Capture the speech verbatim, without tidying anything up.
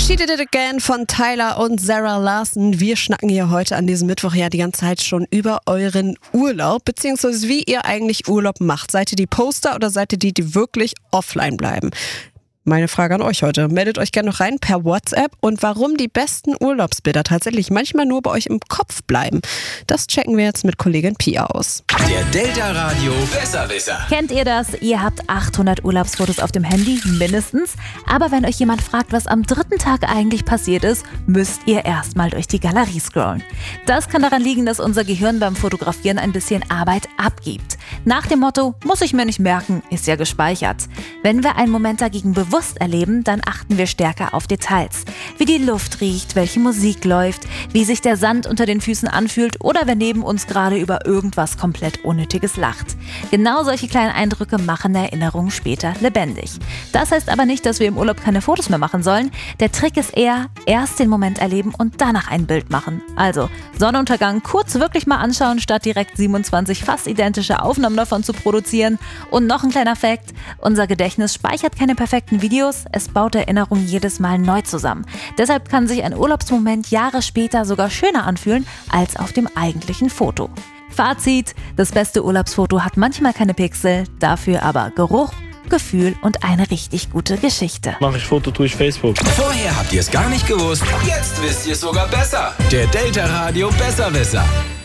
She Did It Again von Tyler und Sarah Larson. Wir schnacken hier heute an diesem Mittwoch ja die ganze Zeit schon über euren Urlaub, beziehungsweise wie ihr eigentlich Urlaub macht. Seid ihr die Poster oder seid ihr die, die wirklich offline bleiben? Meine Frage an euch heute. Meldet euch gerne noch rein per WhatsApp und warum die besten Urlaubsbilder tatsächlich manchmal nur bei euch im Kopf bleiben. Das checken wir jetzt mit Kollegin Pia aus. Der Delta Radio Besserwisser. Kennt ihr das? Ihr habt achthundert Urlaubsfotos auf dem Handy, mindestens. Aber wenn euch jemand fragt, was am dritten Tag eigentlich passiert ist, müsst ihr erstmal durch die Galerie scrollen. Das kann daran liegen, dass unser Gehirn beim Fotografieren ein bisschen Arbeit abgibt. Nach dem Motto, muss ich mir nicht merken, ist ja gespeichert. Wenn wir einen Moment dagegen bewusst erleben, dann achten wir stärker auf Details. Wie die Luft riecht, welche Musik läuft, wie sich der Sand unter den Füßen anfühlt oder wer neben uns gerade über irgendwas komplett Unnötiges lacht. Genau solche kleinen Eindrücke machen Erinnerungen später lebendig. Das heißt aber nicht, dass wir im Urlaub keine Fotos mehr machen sollen. Der Trick ist eher, erst den Moment erleben und danach ein Bild machen. Also Sonnenuntergang kurz wirklich mal anschauen, statt direkt siebenundzwanzig fast identische Aufnahmen davon zu produzieren. Und noch ein kleiner Fact: Unser Gedächtnis speichert keine perfekten Videos, es baut Erinnerungen jedes Mal neu zusammen. Deshalb kann sich ein Urlaubsmoment Jahre später sogar schöner anfühlen als auf dem eigentlichen Foto. Fazit: Das beste Urlaubsfoto hat manchmal keine Pixel, dafür aber Geruch, Gefühl und eine richtig gute Geschichte. Mache ich Foto, tue ich Facebook. Vorher habt ihr es gar nicht gewusst, jetzt wisst ihr es sogar besser. Der Delta Radio Besserwisser.